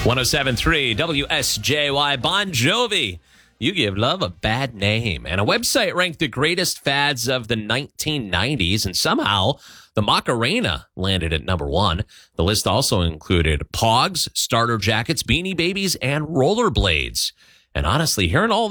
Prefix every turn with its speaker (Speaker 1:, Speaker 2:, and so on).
Speaker 1: 107.3 WSJY. Bon Jovi. You give love a bad name. And a website ranked the greatest fads of the 1990s, and somehow the Macarena landed at number one. The list also included Pogs, starter jackets, beanie babies, and rollerblades. And honestly, hearing all